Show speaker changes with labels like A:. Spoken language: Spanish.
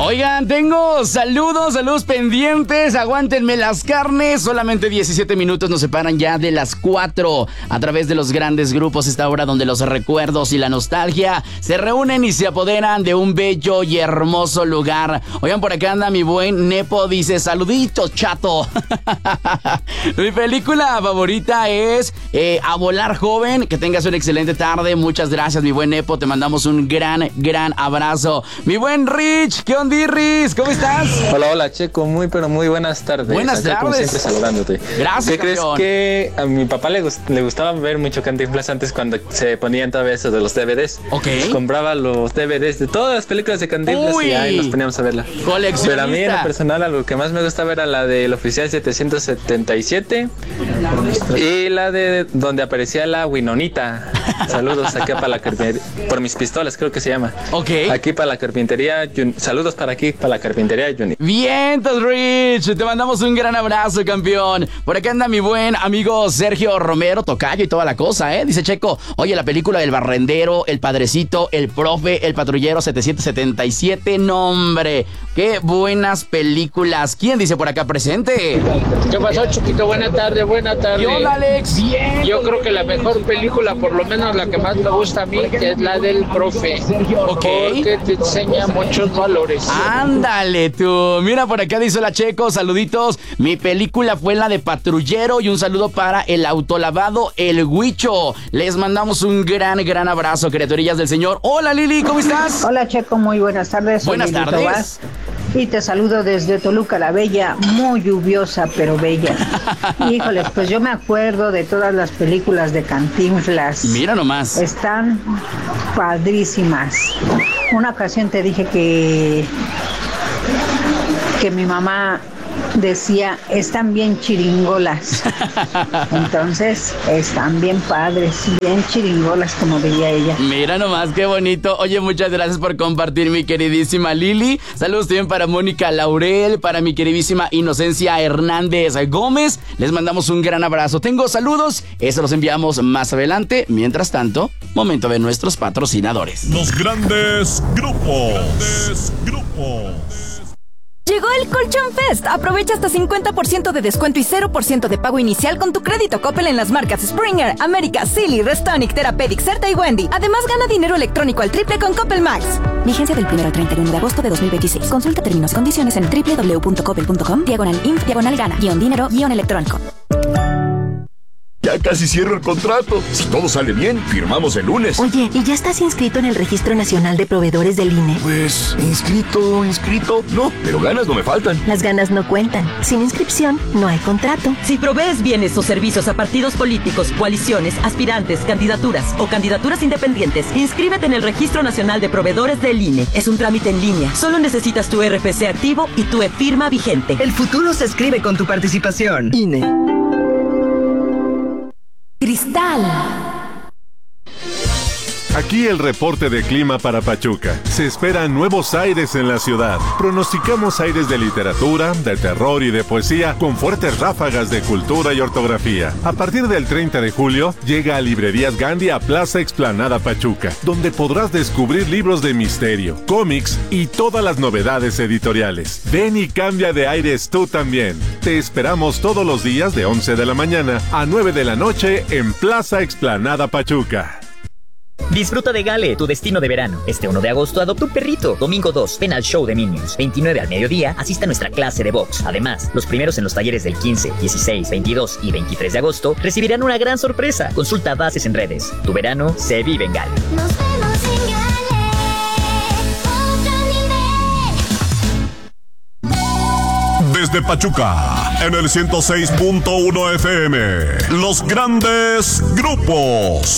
A: Oigan, tengo saludos pendientes. Aguántenme las carnes. Solamente 17 minutos nos separan ya de las 4 a través de los grandes grupos. Esta hora donde los recuerdos y la nostalgia se reúnen y se apoderan de un bello y hermoso lugar. Oigan, por acá anda mi buen Nepo. Dice, saluditos, chato. Mi película favorita es A Volar Joven. Que tengas una excelente tarde. Muchas gracias, mi buen Nepo. Te mandamos un gran abrazo. Mi buen Rich, ¿qué onda, Riz? ¿Cómo estás?
B: Hola, Checo. Muy buenas tardes.
A: Buenas tardes.
B: Como siempre, saludándote.
A: Gracias,
B: ¿Qué crees? Que a mi papá le gustaba ver mucho Cantinflas antes cuando se ponían todavía eso de los DVDs.
A: Ok.
B: Compraba los DVDs de todas las películas de Cantinflas. Uy. Y ahí nos poníamos a verla.
A: Coleccionista.
B: Pero a mí, en lo personal, algo que más me gustaba era la del Oficial 777 y la de donde aparecía la Winonita. Saludos aquí para la carpintería, por mis pistolas creo que se llama.
A: Ok.
B: Aquí para la carpintería, saludos para aquí, para la carpintería, Juni.
A: Vientos, Rich, te mandamos un gran abrazo, campeón. Por acá anda mi buen amigo Sergio Romero, tocayo y toda la cosa, Dice Checo, oye, la película del barrendero, el padrecito, el profe, el patrullero 777, nombre, qué buenas películas. ¿Quién dice por acá presente?
C: ¿Qué pasó, Chiquito? Buena tarde.
A: ¿Qué onda, Alex?
C: Bien. Yo creo que la mejor película, por lo menos la que más me gusta a mí, es la del profe.
A: Ok.
C: Porque te enseña muchos valores.
A: Ándale tú. Mira, por acá dice la Checo, saluditos. Mi película fue la de patrullero y un saludo para el autolavado El Huicho. Les mandamos un gran abrazo, criaturillas del Señor. Hola, Lili, ¿cómo estás?
D: Hola, Checo, muy buenas tardes.
A: Buenas tardes.
D: Y te saludo desde Toluca la Bella, muy lluviosa pero bella. Híjoles, pues yo me acuerdo de todas las películas de Cantinflas.
A: Mira nomás.
D: Están padrísimas. Una ocasión te dije que mi mamá decía, están bien chiringolas. Entonces, están bien padres, bien chiringolas, como diría ella.
A: Mira nomás, qué bonito. Oye, muchas gracias por compartir, mi queridísima Lili. Saludos también para Mónica Laurel, para mi queridísima Inocencia Hernández Gómez. Les mandamos un gran abrazo. Tengo saludos, eso los enviamos más adelante. Mientras tanto, momento de nuestros patrocinadores.
E: Los grandes grupos.
F: Llegó el Colchón Fest. Aprovecha hasta 50% de descuento y 0% de pago inicial con tu crédito Coppel en las marcas Springer, América, Silly, Restonic, Therapeutic, Certa y Wendy. Además, gana dinero electrónico al triple con Coppel Max. Vigencia del 1 al 31 de agosto de 2026. Consulta términos y condiciones en www.coppel.com/inf/gana-dinero-electrónico.
E: Ya casi cierro el contrato. Si todo sale bien, firmamos el lunes.
G: Oye, ¿y ya estás inscrito en el Registro Nacional de Proveedores del INE?
E: Pues, inscrito, no, pero ganas no me faltan.
G: Las ganas no cuentan. Sin inscripción, no hay contrato.
H: Si provees bienes o servicios a partidos políticos, coaliciones, aspirantes, candidaturas o candidaturas independientes, inscríbete en el Registro Nacional de Proveedores del INE. Es un trámite en línea. Solo necesitas tu RFC activo y tu e-firma vigente.
I: El futuro se escribe con tu participación.
G: INE.
F: Cristal.
J: Aquí el reporte de clima para Pachuca. Se esperan nuevos aires en la ciudad. Pronosticamos aires de literatura, de terror y de poesía con fuertes ráfagas de cultura y ortografía. A partir del 30 de julio, llega a Librerías Gandhi a Plaza Explanada Pachuca, donde podrás descubrir libros de misterio, cómics y todas las novedades editoriales. Ven y cambia de aires tú también. Te esperamos todos los días de 11 de la mañana a 9 de la noche en Plaza Explanada Pachuca.
K: Disfruta de Gale, tu destino de verano. Este 1 de agosto adopta un perrito. Domingo 2, ven al show de Minions. 29 al mediodía, asista a nuestra clase de box. Además, los primeros en los talleres del 15, 16, 22 y 23 de agosto recibirán una gran sorpresa. Consulta bases en redes. Tu verano se vive en Gale.
L: Nos vemos en Gale.
E: Desde Pachuca, en el 106.1 FM, los grandes grupos.